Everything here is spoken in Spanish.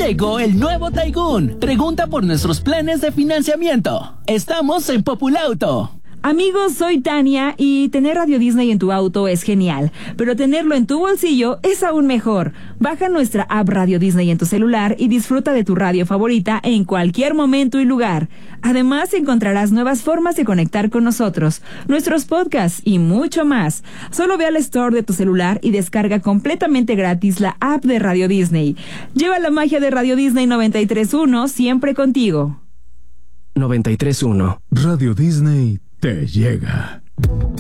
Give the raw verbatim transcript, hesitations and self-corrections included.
Llegó el nuevo Tycoon. Pregunta por nuestros planes de financiamiento. Estamos en Populauto. Amigos, soy Tania y tener Radio Disney en tu auto es genial, pero tenerlo en tu bolsillo es aún mejor. Baja nuestra app Radio Disney en tu celular y disfruta de tu radio favorita en cualquier momento y lugar. Además, encontrarás nuevas formas de conectar con nosotros, nuestros podcasts y mucho más. Solo ve al store de tu celular y descarga completamente gratis la app de Radio Disney. Lleva la magia de Radio Disney noventa y tres punto uno siempre contigo. noventa y tres punto uno. Radio Disney te llega.